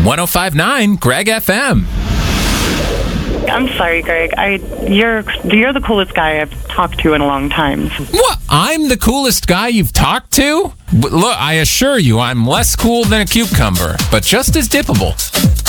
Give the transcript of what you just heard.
105.9 Greg FM. I'm sorry, Greg. You're the coolest guy I've talked to in a long time. What? I'm the coolest guy you've talked to? Look, I assure you, I'm less cool than a cucumber, but just as dippable.